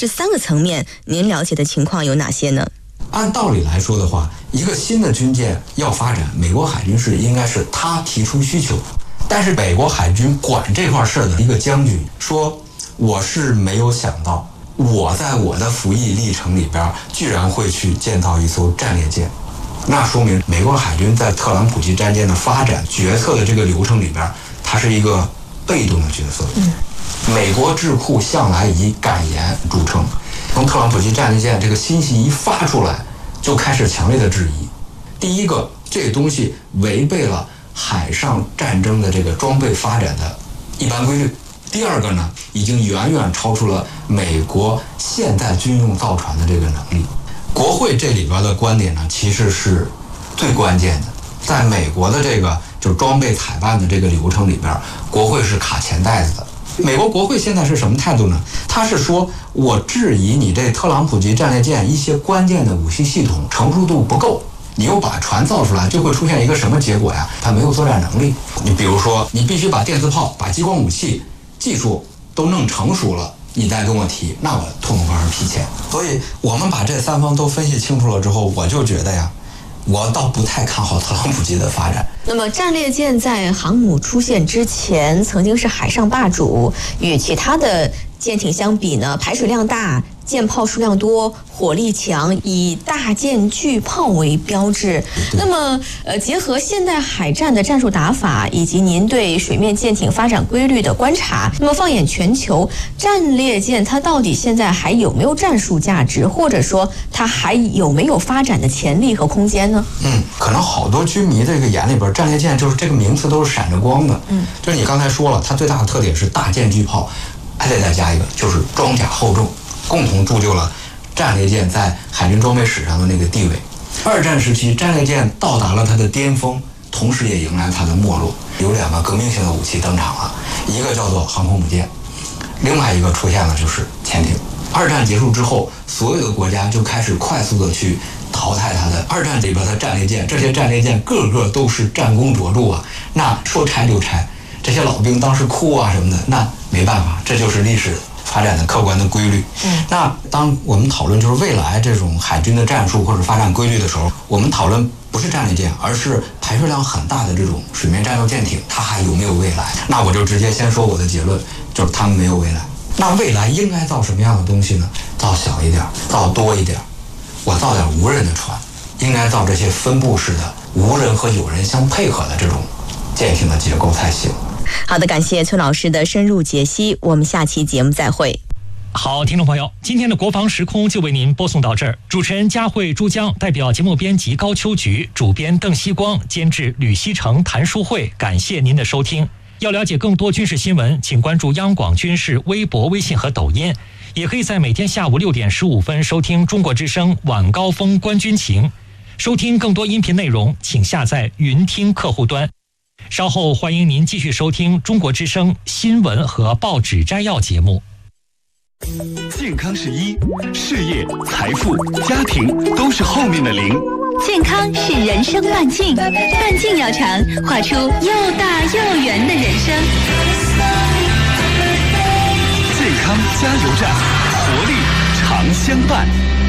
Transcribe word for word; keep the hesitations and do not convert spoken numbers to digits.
这三个层面，您了解的情况有哪些呢？ 按道理来说的话，一个新的军舰要发展，美国海军是应该是他提出需求，但是美国海军管这块事儿的一个将军说，我是没有想到，我在我的服役历程里边居然会去建造一艘战列舰，那说明美国海军在特朗普级战舰的发展决策的这个流程里边，它是一个被动的角色。嗯，美国智库向来以敢言著称，从特朗普级战列舰这个信息一发出来，就开始强烈的质疑。第一个，这个东西违背了海上战争的这个装备发展的一般规律。第二个呢，已经远远超出了美国现代军用造船的这个能力。国会这里边的观点呢，其实是最关键的。在美国的这个就是装备采办的这个流程里边，国会是卡钱袋子的。美国国会现在是什么态度呢？他是说，我质疑你这特朗普级战列舰一些关键的武器系统成熟度不够，你又把船造出来，就会出现一个什么结果呀？它没有作战能力。你比如说，你必须把电磁炮、把激光武器技术都弄成熟了，你再跟我提，那我痛痛快快批钱。所以我们把这三方都分析清楚了之后，我就觉得呀，我倒不太看好特朗普级的发展。 那么战列舰在航母出现之前，曾经是海上霸主，与其他的舰艇相比呢，排水量大，舰炮数量多，火力强，以大舰巨炮为标志。那么，呃，结合现代海战的战术打法，以及您对水面舰艇发展规律的观察，那么放眼全球，战列舰它到底现在还有没有战术价值，或者说它还有没有发展的潜力和空间呢？ 嗯，可能好多军迷这个眼里边，战列舰就是这个名词都是闪着光的。嗯，就是你刚才说了，它最大的特点是大舰巨炮，还得再加一个就是装甲厚重，共同铸就了战列舰在海军装备史上的那个地位。二战时期，战列舰到达了它的巅峰，同时也迎来它的没落。有两个革命性的武器登场了，一个叫做航空母舰，另外一个出现了就是潜艇。二战结束之后，所有的国家就开始快速的去淘汰它的二战里边的战列舰，这些战列舰个个都是战功卓著啊，那说拆就拆，这些老兵当时哭啊什么的，那没办法，这就是历史发展的客观的规律。嗯，那当我们讨论就是未来这种海军的战术或者发展规律的时候，我们讨论不是战列舰，而是排水量很大的这种水面战斗舰艇，它还有没有未来？那我就直接先说我的结论，就是它们没有未来。那未来应该造什么样的东西呢？造小一点，造多一点。我造点无人的船，应该造这些分布式的无人和有人相配合的这种舰艇的结构才行。 好的，感谢崔老师的深入解析，我们下期节目再会。 好，听众朋友，今天的国防时空就为您播送到这儿。主持人佳慧、珠江，代表节目编辑高秋菊，主编邓希光，监制吕希成、谭淑慧，感谢您的收听。要了解更多军事新闻，请关注央广军事微博、微信和抖音，也可以在每天下午六点十五分收听中国之声晚高峰观军情。收听更多音频内容，请下载云听客户端。稍后欢迎您继续收听中国之声新闻和报纸摘要节目。 健康是一，事业、财富、家庭都是后面的零。 健康是人生半径，半径要长，画出又大又圆的人生。 健康加油站，活力常相伴。